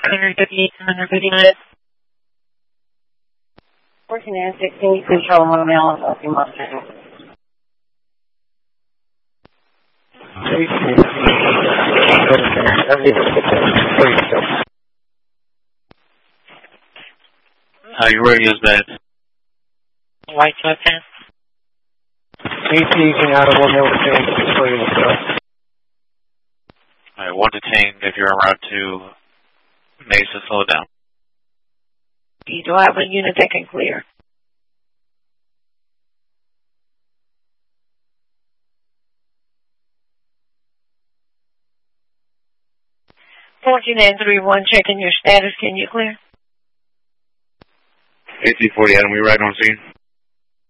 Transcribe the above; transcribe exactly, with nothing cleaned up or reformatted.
one fifty-eight, one fifty-nine. fourteen and sixteen, control one male, Elsie Mustang. Uh, your radio's bad. White Mustang. A T can out of one male Mustang. Alright, one detained. If you're en route to Mesa, slow down. You do have a unit that can clear. fourteen and three one, checking your status. Can you clear? eighteen forty, Adam, we right on scene.